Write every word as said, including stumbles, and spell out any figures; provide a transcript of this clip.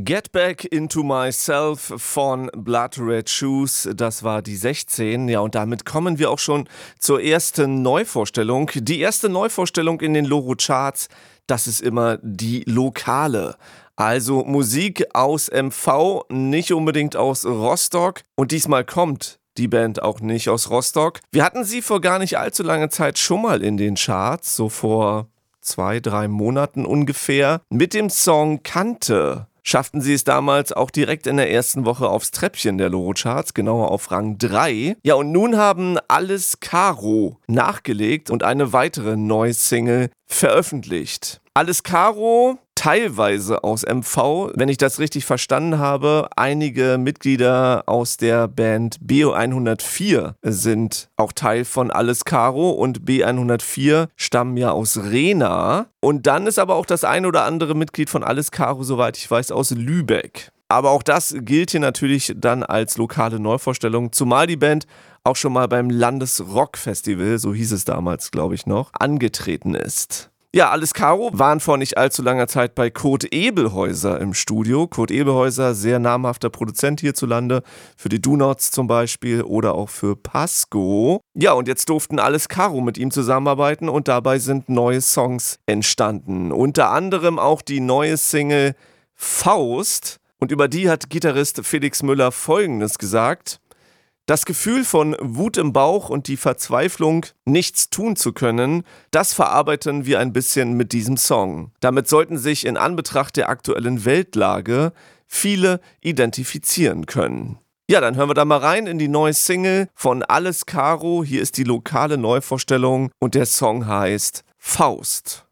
Get Back Into Myself von Blood Red Shoes, das war die sechzehn. Ja, und damit kommen wir auch schon zur ersten Neuvorstellung. Die erste Neuvorstellung in den Loro-Charts, das ist immer die lokale. Also Musik aus M V, nicht unbedingt aus Rostock. Und diesmal kommt die Band auch nicht aus Rostock. Wir hatten sie vor gar nicht allzu langer Zeit schon mal in den Charts, so vor zwei, drei Monaten ungefähr, mit dem Song Kante. Schafften sie es damals auch direkt in der ersten Woche aufs Treppchen der Loro-Charts, genauer auf Rang drei. Ja, und nun haben Alles Karo nachgelegt und eine weitere neue Single veröffentlicht. Alles Karo, teilweise aus M V, wenn ich das richtig verstanden habe. Einige Mitglieder aus der Band B hundertvier sind auch Teil von Alles Karo und B hundertvier stammen ja aus Rena. Und dann ist aber auch das ein oder andere Mitglied von Alles Karo, soweit ich weiß, aus Lübeck. Aber auch das gilt hier natürlich dann als lokale Neuvorstellung, zumal die Band auch schon mal beim Landesrock-Festival, so hieß es damals, glaube ich noch, angetreten ist. Ja, Alles Karo waren vor nicht allzu langer Zeit bei Kurt Ebelhäuser im Studio. Kurt Ebelhäuser, sehr namhafter Produzent hierzulande, für die Do-Nots zum Beispiel oder auch für Pasco. Ja, und jetzt durften Alles Karo mit ihm zusammenarbeiten und dabei sind neue Songs entstanden. Unter anderem auch die neue Single Faust. Und über die hat Gitarrist Felix Müller Folgendes gesagt: Das Gefühl von Wut im Bauch und die Verzweiflung, nichts tun zu können, das verarbeiten wir ein bisschen mit diesem Song. Damit sollten sich in Anbetracht der aktuellen Weltlage viele identifizieren können. Ja, dann hören wir da mal rein in die neue Single von Alles Karo. Hier ist die lokale Neuvorstellung und der Song heißt Faust.